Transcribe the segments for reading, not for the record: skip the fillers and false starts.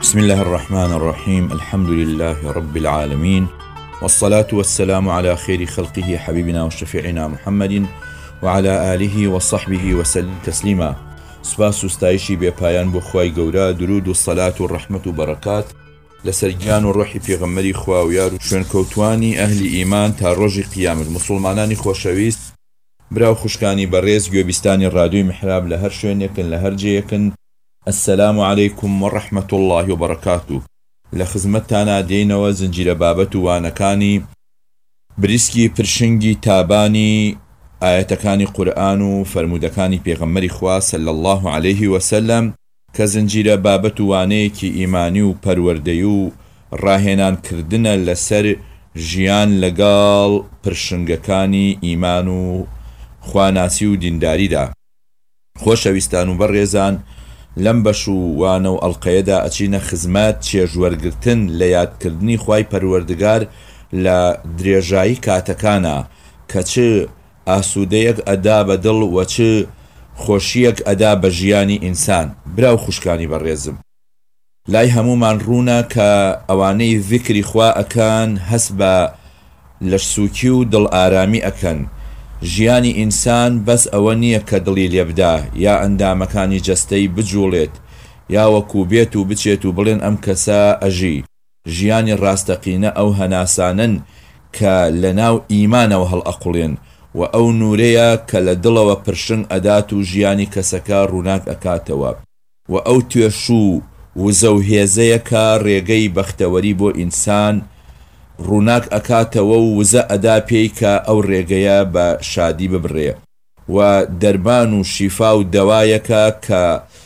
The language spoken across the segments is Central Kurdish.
بسم الله الرحمن الرحيم. الحمد لله رب العالمين، والصلاة والسلام على خير خلقه حبيبنا وشفيعنا محمد وعلى آله وصحبه وسلم تسليما. سپاس و ستایشی بێپایان بۆ خوای گەورە، درود و سەلات و ڕەحمەت و بەرەکات لەسەر گیان و ڕۆحی پێغەمبەری خوا و یار و شوێنکەوتوانی ئەهلی ئیمان تا ڕۆژی قیامەت. موسڵمانانی خۆشەویست، براو خوشکانی بەڕێز گوێبیستانی ڕادیۆی میحراب لە هەر شوێنێکن لە هەر جێیەکن، السلام علیکم و ڕەحمەت الله و بەرەکاتوه. لە خزمەتتانە دێینەوە زنجیرە بابەت و وانەکانی بریسکی پرشنگی تابانی ئاەتەکانی قورئان و فەرموودەکانی پێغەمبەری خوا صلی الله علیه وسلم کە زنجیرە بابەت و وانەیەکی ئیمانی و پەروەردەی و ڕاهێنانکردنە لەسەر ژیان لەگەڵ پرشنگەکانی ئیمان و خواناسی و دینداریدا. خۆشەویستان و بەڕێزان، لەم بەش و وانە و ئەڵقەیەدا ئەچینە خزمەت چێژوەرگرتن لە یادکردنی خوای پەروەردگار لە درێژایی کاتەکانە کە چ ئاسوودەیەک ئەدا بە دڵ و چ خۆشیەک ئەدا بە ژیانی ئینسان. براو خوشکانی بەڕێزم، لای هەمومان ڕوونە کە ئەوانەی ذیکری خوا ئەکەن هەست بە لەشسووکی و دڵ ئارامی ئەکەن. ژیانی ئینسان بەس ئەوە نییە کە دڵی لێبدا یا ئەندامەکانی جەستەی بجوڵێت یا وەکو بێت و بچێت و بڵێن ئەم کەسە ئەژی. ژیانی ڕاستەقینە ئەو هەناسانن کە لە ناو ئیمانەوە هەڵ ئەقوڵێن و ئەو نورەیە کە لە دڵەوە پرشنگ ئەدات و ژیانی کەسەکە ڕووناک ئەکاتەوە و ئەو توێش و وزە و هێزەیە کە ڕێگەی بەختەوەری بۆ ئینسان ڕووناک ئەکاتەوە و وزە ئەدا پێی کە ئەو ڕێگەیە بە شادی ببڕێ و دەربان و شیفا و دەوایەکە کە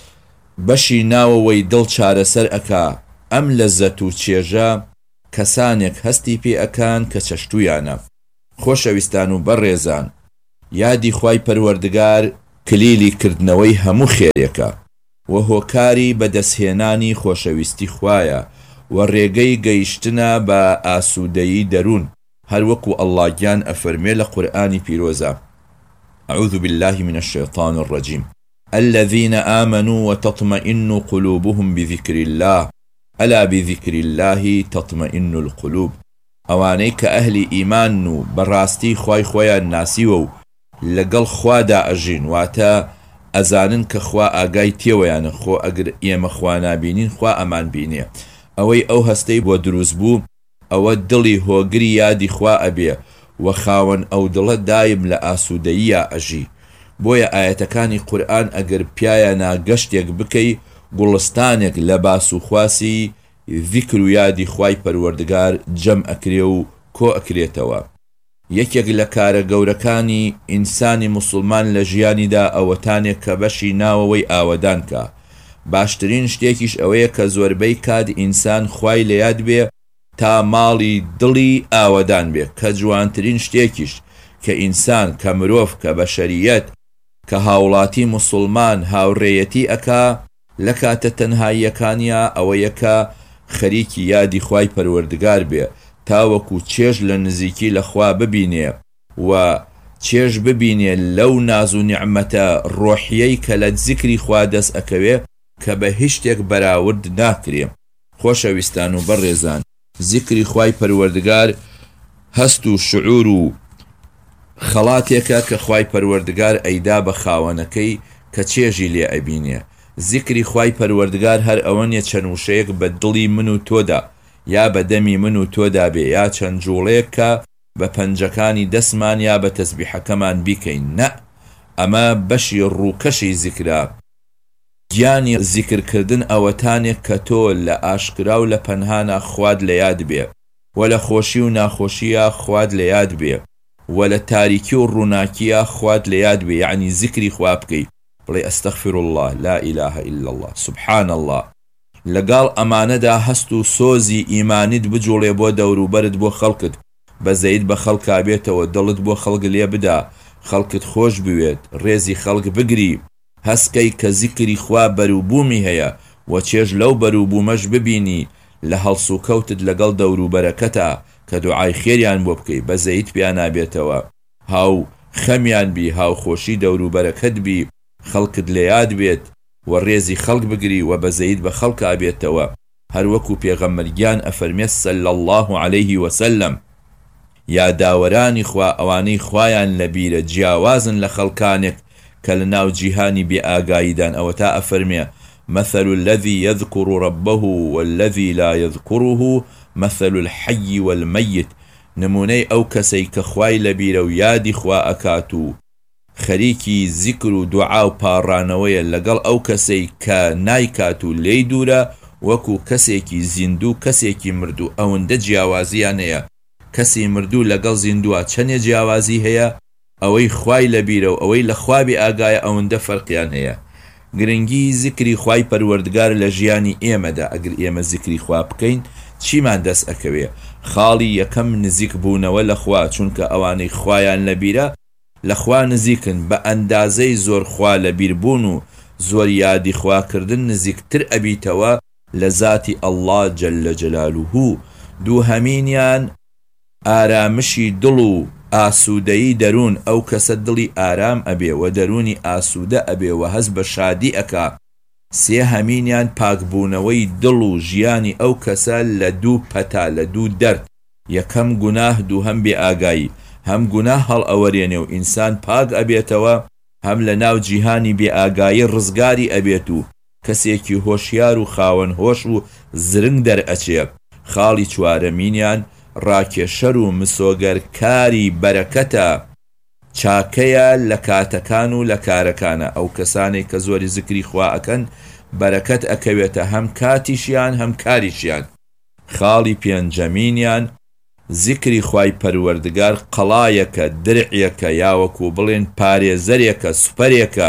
بەشی ناوەوەی دڵ چارەسەر ئەکا. ئەم لەزەت و چێژە کەسانێک هەستی پێ ئەکان کە چەشتویانە. خۆشەویستان و بەڕێزان، یادی خوای پەروەردگار کلیلی کردنەوەی هەموو خێرێکە و هۆکاری بەدەستهێنانی خۆشەویستی خوایە و ڕێگەی گەیشتنە بە ئاسوودەیی دەروون، هەروەکو ئەڵڵا گیان ئەفەرمێ لە قورئانی پیرۆزە: أعوذ بالله من الشيطان الرجيم الذين آمنوا وتطمئن قلوبهم بذكر الله ألا بذكر الله تطمئن القلوب. ئەوانەی کە ئەهلی ئیمان و بەڕاستی خوای خۆیان ناسیوە و لەگەڵ خوادا ئەژین، واتە ئەزانن کە خوا ئاگای تێوەیانە، خۆ ئەگەر ئێمە خوا نابینین خوا ئەمان بینێ. ئەوەی ئەو هەستەی بۆ دروست بوو ئەوە دڵی هۆگری یادی خوا ئەبێ و خاوەن ئەو دڵە دایم لە ئاسوودەییە ئەژی. بۆیە ئاەتەکانی قورئان ئەگەر پیایە ناگەشتێک بکەی، گوڵستانێک لە باس و خواسی ذیکر و یادی خوای پەروەردگار جەم ئەکرێ و کۆ ئەکرێتەوە. یەکێک لە کارە گەورەکانی ئینسانی موسڵمان لە ژیانیدا ئەوەتانێک کە بەشی ناوەوەی ئاوەدان کە. باشترین شتێکیش ئەوەیە کە زۆربەی کات ئینسان خوای لە یاد بێ تا ماڵی دڵی ئاوەدان بێ، کە جوانترین شتێکیش کە ئینسان کە مرۆڤ کە بەشەریەت کە هاوڵاتی موسڵمان هاوڕێیەتی ئەکا لە کاتە تەنهاییەکانیا ئەوەیە کە خەریکی یادی خوای پەروەردگار بێ تا وەکو چێژ لە نزیکی لە خوا ببینێ و چێژ ببینێ لەو ناز و نیعمەتە ڕۆحیەی کە لە ذیکری خوا دەست ئەکەوێ کە بە هیچ شتێک بەراورد ناکرێ. خۆشەویستان و بەڕێزان، ذیکری خوای پەروەردگار هەست و شعور و خەڵاتێکە کە خوای پەروەردگار ئەیدا بە خاوەنەکەی کە چێژی لێ ئەبینێ. ذیکری خوای پەروەردگار هەر ئەوە نیە چەند وشەیەک بە دڵی من و تۆدا یا بە دەمی من و تۆدا بێ یا چەند جوڵەیەک کە بە پەنجەکانی دەستمان یا بە تەسبیحەکەمان بیکەین. نە، ئەمە بەشی ڕووکەشی ذیکرا. گیانی ذیکرکردن ئەوەتانێک کە تۆ لە ئاشکرا و لە پەنهانە خواد لە یاد بێ و لە خۆشی و ناخۆشیە خواد لە یاد بێ و لە تاریکی و ڕووناکیە خواد لە یاد بێ. یعنی ذیکری خوا بکەی، بڵێ ئەستەغفر الله، لا إله إلا الله، سبحان الله. لەگەڵ ئەمانەدا هەست و سۆزی ئیمانیت بجوڵێ بۆ دەوروبەرت، بۆ خەڵکت بەزەیت بە خەڵکا بێتەوە، دڵت بۆ خەڵک لێ بدا، خەڵکت خۆش بوێت، ڕێزی خەڵک بگری، هەستکەی کە ذیکری خوا بەرووبوومی هەیە و چێژ لەو بەرووبوومەش ببینی لە هەڵس و کەوتت لەگەڵ دەوروبەرەکەتە کە دوعای خێریان بۆ بکەی، بەزەیت پیان نابێتەوە، هاو خەمیان بی، هاو خۆشی دەوروبەرەکەت بی، خەڵکت لە یاد بێت و ڕێزی خەڵک بگری و بەزەیت بە خەڵک ئابێتەوە، هەروەکو پێغەمبەرگیان ئەفەرمێت صلی الله عليه وسلم یا داوەرانی خوا ئەوانەی خوایان لەبیرە جیاوازن لە خەڵکانێک کە لە ناو جیهانی بێ ئاگاییدان ئەوە تا ئەفەرمێ مثل الذي يذكر ربه والذي لا يذكره مثل الحي والميت نمونەی ئەو کەسەی کە خوای لەبیرە و یادی خوا ئەکات و خەریکی زیکر و دوعا و پاڕانەوەیە لەگەڵ ئەو کەسەی کە نایکات و لێی دوورە وەکو کەسێکی زیندوو کەسێکی مردوو ئەوەندە جیاوازیان هەیە کەسی مردوو لەگەڵ زیندووە چەندێ جیاوازی هەیە ئەوەی خوای لەبیرە و ئەوەی لە خوابی ئاگایە ئەوەندە فەرقیان هەیە گرنگی زیکری خوای پەروەردگار لە ژیانی ئێمەدا ئەگەر ئێمە زیکری خوا بکەین چیمان دەست ئەکەوێ خاڵی یەکەم نزیک بوونەوە لە خوا چونکە ئەوانەی خوایان لەبیرە لە خوا نزیکن بە ئەندازەی زۆر خوا لەبیر بوون و زۆر یادی خواکردن نزیکتر ئەبیتەوە لە ذاتی ئەڵڵا جەلە جەلالوهو دووهەمینیان ئارامشی دڵ و ئاسوودەیی دەروون ئەو کەسە دڵی ئارام ئەبێ و دەرونی ئاسوودە ئەبێ و هەست بە شادی ئەکا سێهەمینیان پاکبوونەوەی دڵ و ژیانی ئەو کەسە لە دوو پەتا لە دوو دەرد یەکەم گوناه دووهەم بێ ئاگایی هەم گوناه هەڵ ئەوەرێنێ و ئینسان پاک ئەبێتەوە هەم لە ناو جیهانی بێ ئاگایی ڕزگاری ئەبێت و کەسێکی هۆشیار و خاوەن هۆش و زرنگ دەرئەچێ خاڵی چوارەمینیان ڕاکێشەر و مسۆگەرکاری بەرەکەتە چاکەیە لە کاتەکان و لە کارەکانە ئەو کەسانێک کە زۆری زکری خوا ئەکەن بەرەکەت ئەکەوێتە هەم کاتیشیان هەم کاریشیان خاڵی پێنجەمینیان زیکری خوای پەروەردگار قەڵایەکە درعیەکە یاوەکو بڵێن پارێزەرێکە سوپەرێکە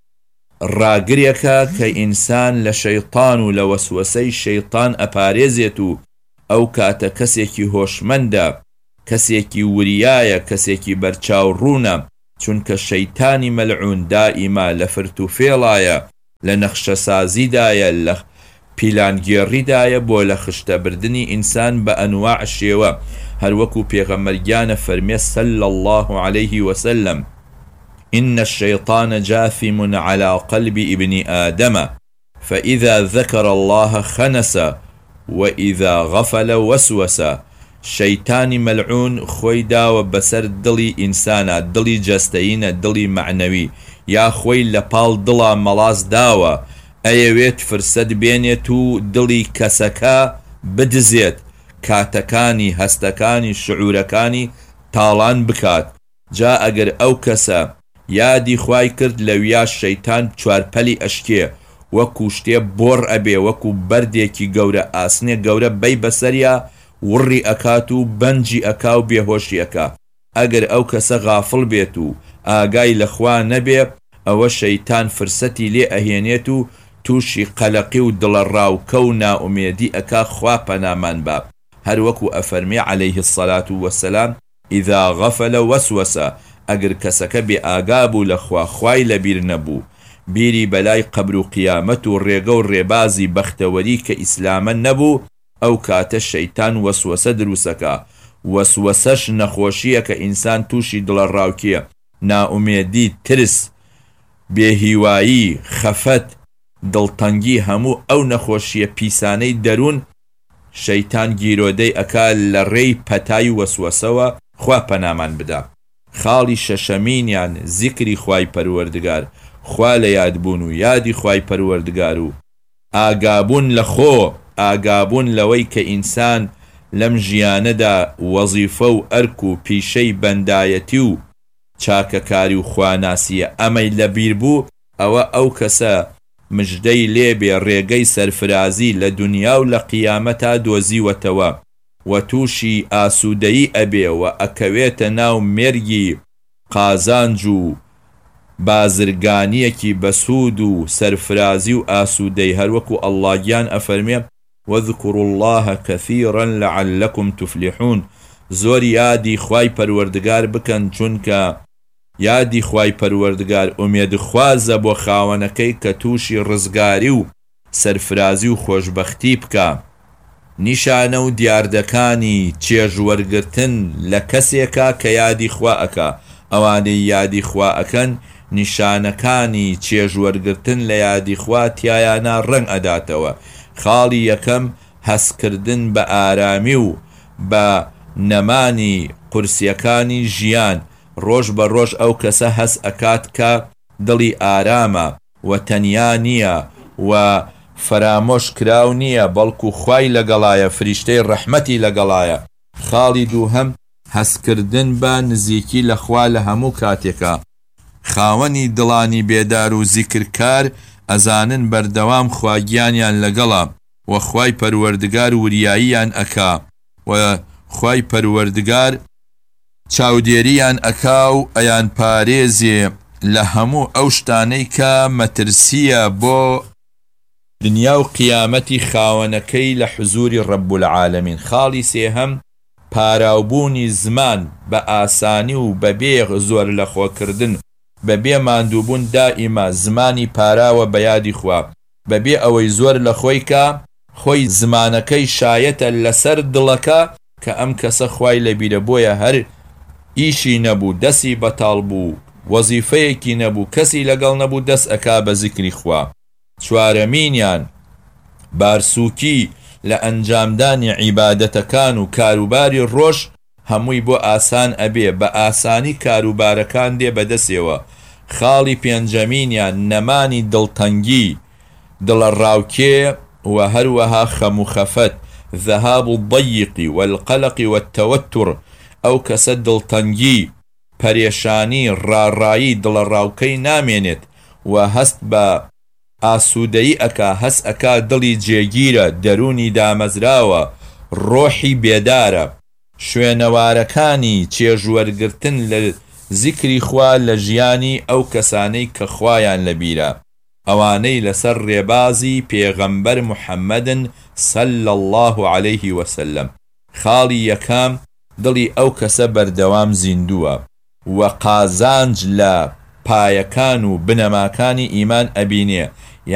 ڕاگرێکە کە ئینسان لە شەیطان و لە وەسوەسەی شەیطان ئەپارێزێت و ئەو کاتە کەسێکی هۆشمەندە کەسێکی وریایە کەسێکی بەرچاو ڕوونە چونکە شەیتانی مەلعون دائیما لە فرت و فێڵایە لە نەخشە سازیدایە لە پیلانگێڕیدایە بۆ لە خشتەبردنی ئینسان بە ئەنواع شێوە هەروەکو پێغەمبەرگیانە فەرمێ صلی الله عليه وسلم إن الشيطان جاثم على قلب ابن آدم فإذا ذكر الله خنس وإذا غفل وسوس شەیتانی مەلعون خۆی داوە بەسەر دڵی ئینسانە دڵی جەستەیینە دڵی معنەوی یا خۆی لە پاڵ دڵا مەڵاز داوە ئەیەوێت فرسەت بێنێت و دڵی کەسەکە بدزێت کاتەکانی هەستەکانی شعورەکانی تاڵان بکات جا ئەگەر ئەو کەسە یادی خوای کرد لەویا شەیتان چوارپەلی ئەشکێ وەکو شتێ بۆڕ ئەبێ وەکو بەردێکی گەورە ئاسنێ گەورە بەی بەسەریا وڕی ئەکات و بەنجی ئەکا و بێهۆشی ئەکا ئەگەر ئەو کەسە غافڵ بێت و ئاگای لەخوا نەبێ ئەوە شەیتان فرسەتی لێ ئەهێنێت و تووشی قەلەقی و دڵەڕاوکە و نائومێدی ئەکا خوا پەنامان باب هەروەکو ئەفەرمێ عەلەیه الصەلاة وەسەلام ئیذا غەفەلە وەسوەسە ئەگەر کەسەکە بێ ئاگا بوو لەخوا خوای لەبیر نەبوو بیری بەلای قەبر و قیامەت و ڕێگە و ڕێبازی بەختەوەری کە ئیسلامە نەبوو ئەو کاتە شەیتان وەسوەسە دروسەکە وەسوەسەش نەخۆشیە کە ئینسان تووشی دڵەڕاوکیە نائومێدی ترس بێهیوایی خەفەت دڵتەنگی هەموو ئەو نەخۆشیە پیسانەی دەروون شەیتان گیرۆدەی ئەکا لە ڕێی پەتای وەسوەسەوە خوا پەنامان بدا خاڵی شەشەمینیان زیکری خوای پەروەردگار خوا لە یادبوون و یادی خوای پەروەردگار و ئاگابوون لە خۆ ئاگابوون لەوەی کە ئینسان لەم ژیانەدا وەزیفە و ئەرک و پیشەی بەندایەتی و چاکەکاری و خواناسیە ئەمەی لەبیر بوو ئەوە ئەو کەسە مژدەی لێبێ ڕێگەی سەرفرازی لە دنیا و لە قیامەتا دۆزیوەتەوە و تووشی ئاسوودەیی ئەبێ و ئەکەوێتە ناو مێرگی قازانج و بازرگانیەکی بەسوود و سەرفرازی و ئاسوودەی هەروەکو ئەڵڵاگیان ئەفەرمێ وەذکروا الله كثيرا لعلكم تفلحون زۆر یادی خوای پەروەردگار بکەن چونکە یادی خوای پەروەردگار ئومێدخوازە بۆ خاوەنەکەی کە تووشی ڕزگاری و سەرفرازی و خۆشبەختی بکە نیشانە و دیاردەکانی چێژوەرگرتن لە کەسێکە کە یادی خوا ئەکا ئەوانەی یادی خوا ئەکەن نیشانەکانی چێژوەرگرتن لە یادی خوا تیایانە ڕەنگ ئەداتەوە خاڵی یەکەم هەستکردن بە ئارامی و بە نەمانی قورسیەکانی ژیان ڕۆژ بە ڕۆژ ئەو کەسە هەست ئەکات کە دڵی ئارامە و تەنیا نییە و فرامۆش کراو نییە، بەڵکو خوای لەگەڵایە، فریشتەی ڕەحمەتی لەگەڵایە. خاڵی دووهەم هەستکردن بە نزیکی لە خوا لە هەموو کاتێکە. خاوەنی دڵانی بێدار و زیکرکار ئەزانن بەردەوام خواگیانیان لەگەڵە و خوای پەروەردگار وریاییان ئەکا و خوای پەروەردگار چاودێریان ئەکا و ئەیان پارێزێ لە هەموو ئەو شتانەی کە مەترسیە بۆ دنیا و قیامەتی خاوەنەکەی لە حزوری ڕەب العالەمین. خاڵی سێهەم پاراوبوونی زمان بە ئاسانی و بەبێ زۆر لە خۆکردن، بەبێ ماندووبوون دائیمە زمانی پاراوە بە یادی خوا، بەبێ ئەوەی زۆر لە خۆی کە خۆی زمانەکەی شایەتە لەسەر دڵەکە کە ئەم کەسە خوای لەبیرە، بۆیە هەر ئیشی نەبوو دەستی بەتاڵ بوو، وەزیفەیەکی نەبوو کەسی لەگەڵ نەبوو دەست ئەکا بە زیکری خوا. چوارەمینیان بارسووکی لە ئەنجامدانی عیبادەتەکان و کاروباری ڕۆژ هەمووی بۆ ئاسان ئەبێ، بە ئاسانی کاروبارەکان دێ بەدەستێوە. خاڵی پێنجەمینیان نەمانی دڵتەنگی، دڵە ڕاوکێ و هەروەها خەم و خەفەت، ذهاب الضيق والقلق والتوتر. ئەو کەسە دڵتەنگی، پەرێشانی، ڕاڕایی دڵە ڕاوکەی نامێنێت و هەست بە ئاسوودەیی ئەکا، هەست ئەکا دڵی جێگیرە، دەرونی دامەزراوە، ڕۆحی بێدارە. شوێنەوارەکانی چێژوەرگرتن لە زیکری خوا لە ژیانی ئەو کەسانەی کە خوایان لەبیرە، ئەوانەی لەسەر ڕێبازی پێغەمبەر محەممەدن صلی الله عليه وسلم. خاڵی یەکەم دڵی ئەو کەسە بەردەوام زیندووە و قازانج لە پایەکان و بنەماکانی ئیمان ئەبینێ،